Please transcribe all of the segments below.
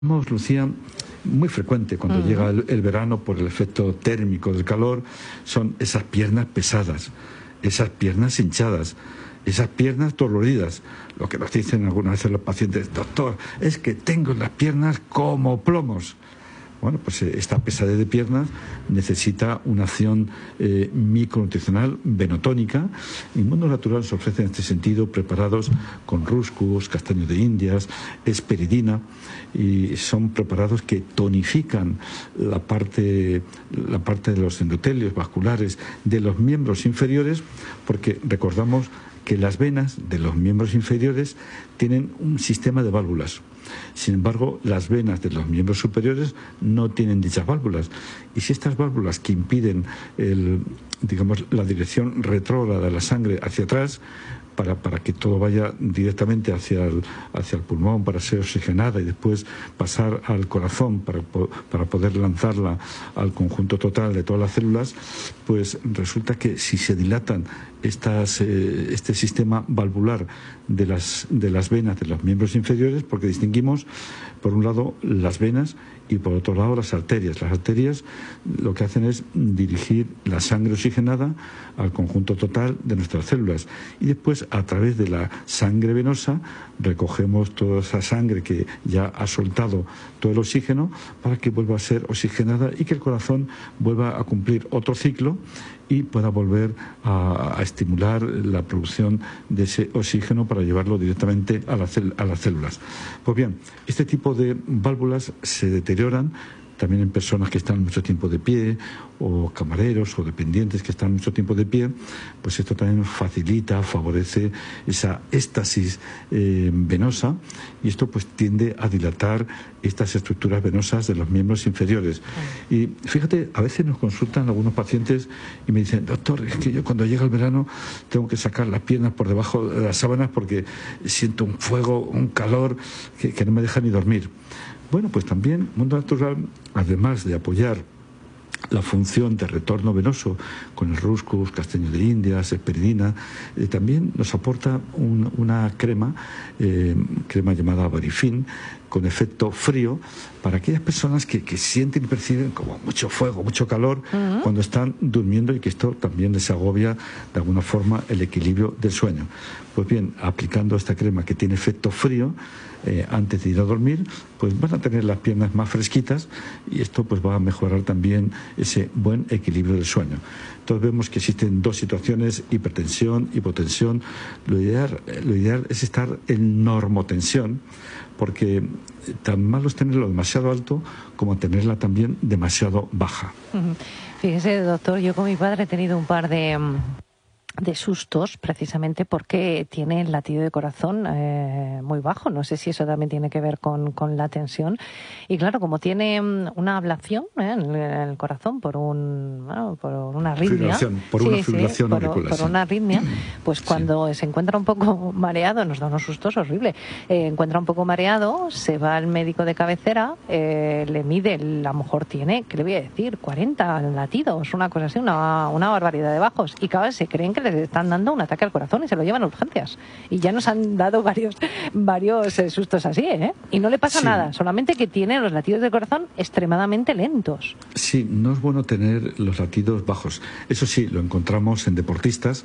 Lucía, muy frecuente cuando llega el verano por el efecto térmico del calor, son esas piernas pesadas, esas piernas hinchadas, esas piernas doloridas. Lo que nos dicen algunas veces los pacientes: doctor, es que tengo las piernas como plomos. Bueno, pues esta pesadez de piernas necesita una acción micronutricional venotónica, y Mundo Natural se ofrece en este sentido preparados con ruscus, castaño de Indias, esperidina, y son preparados que tonifican la parte de los endotelios vasculares de los miembros inferiores, porque recordamos que las venas de los miembros inferiores tienen un sistema de válvulas. Sin embargo, las venas de los miembros superiores no tienen dichas válvulas. Y si estas válvulas que impiden la dirección retrógrada de la sangre hacia atrás, para que todo vaya directamente hacia el pulmón para ser oxigenada y después pasar al corazón para poder lanzarla al conjunto total de todas las células, pues resulta que si se dilatan este sistema valvular de las venas de los miembros inferiores, porque distinguimos por un lado las venas y por otro lado las arterias. Las arterias lo que hacen es dirigir la sangre oxigenada al conjunto total de nuestras células, y después a través de la sangre venosa recogemos toda esa sangre que ya ha soltado todo el oxígeno para que vuelva a ser oxigenada y que el corazón vuelva a cumplir otro ciclo y pueda volver a estimular la producción de ese oxígeno para llevarlo directamente a las células. Pues bien, este tipo de válvulas se deterioran también en personas que están mucho tiempo de pie, o camareros o dependientes que están mucho tiempo de pie. Pues esto también favorece esa éstasis venosa, y esto pues tiende a dilatar estas estructuras venosas de los miembros inferiores. Y fíjate, a veces nos consultan algunos pacientes y me dicen: doctor, es que yo cuando llega el verano tengo que sacar las piernas por debajo de las sábanas porque siento un fuego, un calor que no me deja ni dormir. Bueno, pues también Mundo Natural, además de apoyar la función de retorno venoso con el ruscus, castaño de Indias, esperidina, también nos aporta una crema llamada Varifin, con efecto frío, para aquellas personas que sienten y perciben como mucho fuego, mucho calor cuando están durmiendo, y que esto también les agobia de alguna forma el equilibrio del sueño. Pues bien, aplicando esta crema que tiene efecto frío, antes de ir a dormir, pues van a tener las piernas más fresquitas, y esto pues va a mejorar también ese buen equilibrio del sueño. Entonces vemos que existen dos situaciones: hipertensión, hipotensión. Lo ideal es estar en normotensión, porque tan malo es tenerlo demasiado alto como tenerla también demasiado baja. Fíjese, doctor, yo con mi padre he tenido un par de sustos, precisamente porque tiene el latido de corazón muy bajo. No sé si eso también tiene que ver con la tensión. Y claro, como tiene una ablación en el corazón por una arritmia. Por una fibrilación auricular. Por una arritmia, pues cuando se encuentra un poco mareado, nos da unos sustos horribles. Encuentra un poco mareado, se va al médico de cabecera, le mide, a lo mejor tiene, ¿qué le voy a decir? 40 latidos, una cosa así, una barbaridad de bajos. Y cada vez se creen que les están dando un ataque al corazón y se lo llevan a urgencias. Y ya nos han dado varios sustos así, ¿eh? Y no le pasa nada, solamente que tiene los latidos del corazón extremadamente lentos. Sí, no es bueno tener los latidos bajos. Eso sí, lo encontramos en deportistas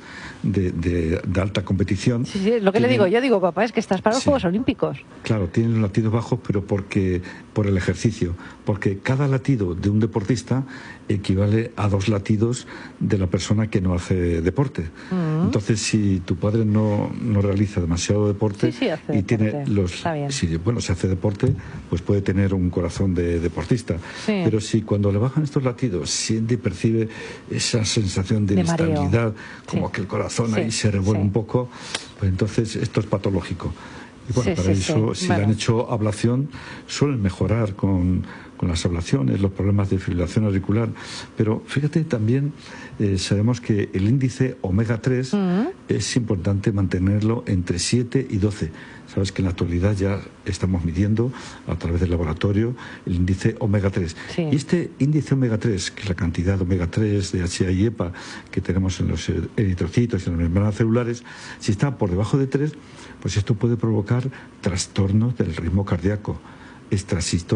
de alta competición. Sí, lo que le digo, yo digo, papá, es que estás para los Juegos Olímpicos. Claro, tienen los latidos bajos, pero por el ejercicio, porque cada latido de un deportista equivale a 2 latidos de la persona que no hace deporte. Entonces, si tu padre no realiza demasiado deporte y tiene se hace deporte, pues puede tener un corazón de deportista. Sí. Pero si cuando le bajan estos latidos siente y percibe esa sensación de inestabilidad, como que el corazón ahí se revuelve un poco, pues entonces esto es patológico. Y bueno, para eso, si le han hecho ablación, suelen mejorar con las ablaciones, los problemas de fibrilación auricular. Pero fíjate, también sabemos que el índice omega 3 es importante mantenerlo entre 7 y 12. Sabes que en la actualidad ya estamos midiendo a través del laboratorio el índice omega 3. Sí. Y este índice omega 3, que es la cantidad de omega 3, DHA y EPA que tenemos en los eritrocitos y en las membranas celulares, si está por debajo de 3, pues esto puede provocar trastornos del ritmo cardíaco, extrasístole